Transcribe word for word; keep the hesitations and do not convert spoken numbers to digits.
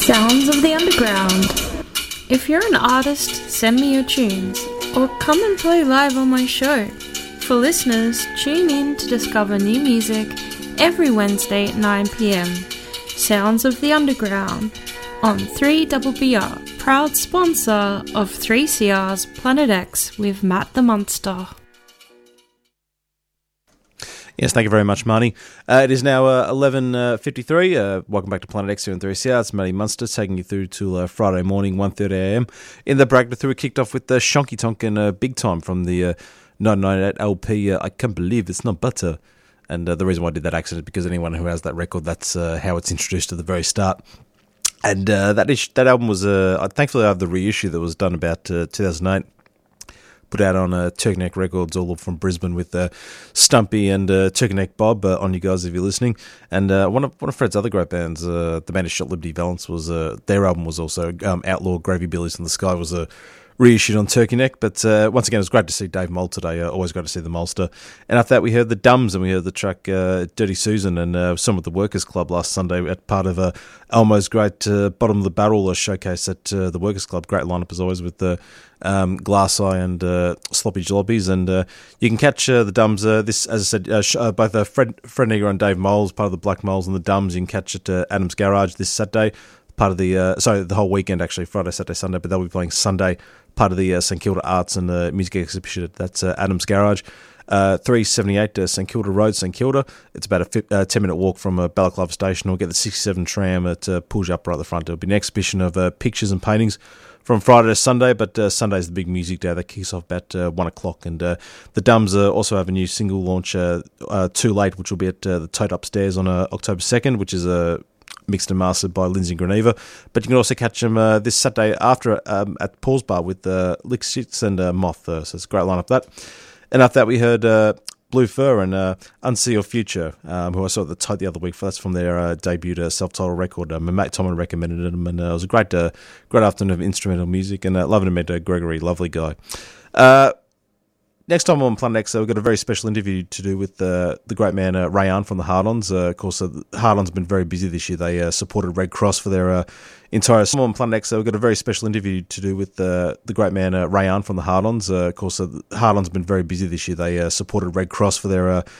Sounds of the Underground. If you're an artist, send me your tunes, or come and play live on my show. For listeners, tune in to discover new music every Wednesday at nine p.m. Sounds of the Underground on three B B R, proud sponsor of three C R's Planet X with Matt the Monster. Yes, thank you very much, Marnie. Uh, it is now uh, eleven fifty-three. Uh, welcome back to Planet X here in three C R. It's Matty Munster taking you through till uh, Friday morning, one thirty a.m. In the break, through we kicked off with the uh, Shonky Tonk and uh, Big Time from the uh, nineteen ninety-eight L P, uh, I Can't Believe It's Not Butter. And uh, the reason why I did that accent is because anyone who has that record, that's uh, how it's introduced at the very start. And uh, that is, that album was, uh, thankfully I have the reissue that was done about uh, two thousand eight. Put out on uh, Turkey Records, all from Brisbane, with uh, Stumpy and uh, Turkey Bob uh, on you guys if you're listening. And uh, one of one of Fred's other great bands, uh, the band is Shot Liberty Valance, was uh, their album was also um, Outlaw Gravy Billies in the Sky was a uh, reissued on Turkey Neck. But uh, once again, it was great to see Dave Mole today. Uh, always great to see the Molster. And after that, we heard the Dumbs and we heard the track uh, Dirty Susan and uh, some of the Workers Club last Sunday at part of uh, Elmo's great uh, Bottom of the Barrel uh, showcase at uh, the Workers Club. Great lineup as always with the um, Glass Eye and uh, Sloppy Jaloppies. And uh, you can catch uh, the Dumbs, uh, this, as I said, uh, sh- uh, both uh, Fred, Fred Nigger and Dave Moles, part of the Black Moles and the Dumbs. You can catch it at uh, Adam's Garage this Saturday. Part of the, uh, sorry, the whole weekend actually, Friday, Saturday, Sunday, but they'll be playing Sunday, part of the uh, St Kilda Arts and uh, Music Exhibition. That's uh, Adam's Garage, uh, three seventy-eight uh, St Kilda Road, St Kilda. It's about a fi- uh, ten minute walk from uh, Balaclava Station. Or get the sixty-seven tram that uh, pulls you up right at the front. There'll be an exhibition of uh, pictures and paintings from Friday to Sunday, but uh, Sunday's the big music day that kicks off about uh, one o'clock. And uh, the Dumbs uh, also have a new single launch, uh, uh, Too Late, which will be at uh, the Tote Upstairs on uh, October second, which is a uh, mixed and mastered by Lindsay Greneva. But you can also catch them uh, this Saturday after um, at Paul's Bar with uh, Lick Six and uh, Moth. Uh, so it's a great lineup that. And after that, we heard uh, Blue Fur and uh, Unsee Your Future, um, who I saw at the Tote the other week. For That's from their uh, debut uh, self-titled record. Uh, my mate Tom recommended them, and uh, it was a great, uh, great afternoon of instrumental music. And uh, loving to meet uh, Gregory, lovely guy. Uh, Next time on Planet X, uh, we've got a very special interview to do with uh, the great man uh, Rayan from the Hard-Ons. Uh, of course, uh, Hard-Ons have been very busy this year. They uh, supported Red Cross for their uh, entire... On Planet X, uh, we've got a very special interview to do with uh, the great man uh, Rayan from the Hard-Ons. Uh, of course, uh, Hard-Ons have been very busy this year. They uh, supported Red Cross for their... Uh,